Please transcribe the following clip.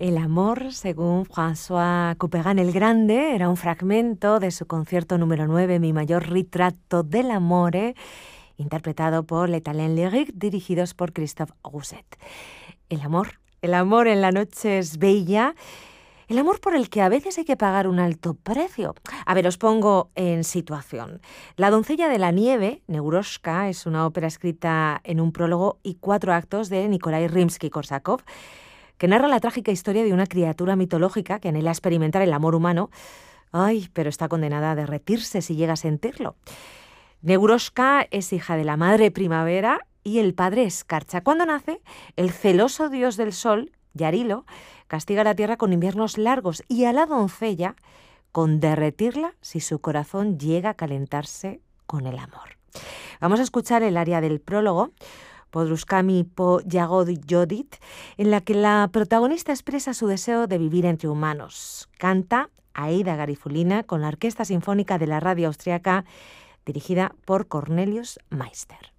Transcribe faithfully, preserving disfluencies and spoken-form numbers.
El amor, según François Couperin el Grande, era un fragmento de su concierto número nueve, Mi mayor ritratto dell'amore, interpretado por Les Talents Lyriques, dirigidos por Christophe Rousset. El amor, el amor en la noche es bella, el amor por el que a veces hay que pagar un alto precio. A ver, os pongo en situación. La doncella de la nieve, Neuroshka, es una ópera escrita en un prólogo y cuatro actos de Nikolai Rimsky-Korsakov, que narra la trágica historia de una criatura mitológica que anhela experimentar el amor humano, ay, pero está condenada a derretirse si llega a sentirlo. Neuroshka es hija de la madre primavera y el padre escarcha. Cuando nace, el celoso dios del sol, Yarilo, castiga a la tierra con inviernos largos y a la doncella con derretirla si su corazón llega a calentarse con el amor. Vamos a escuchar el aria del prólogo, Podruskami po Jagodjodit, en la que la protagonista expresa su deseo de vivir entre humanos. Canta Aida Garifulina con la Orquesta Sinfónica de la Radio Austriaca, dirigida por Cornelius Meister.